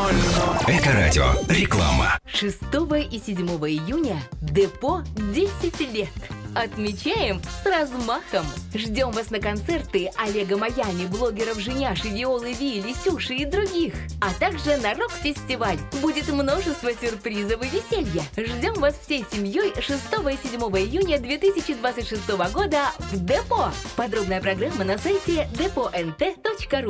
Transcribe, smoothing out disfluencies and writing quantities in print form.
Эко-радио. Реклама. 6 и 7 июня Депо 10 лет. Отмечаем с размахом. Ждем вас на концерты Олега Майами, блогеров Женяши, Виолы Ви, Лисюши и других. А также на рок-фестиваль. Будет множество сюрпризов и веселья. Ждем вас всей семьей 6 и 7 июня 2026 года в Депо. Подробная программа на сайте depo.nt.ru.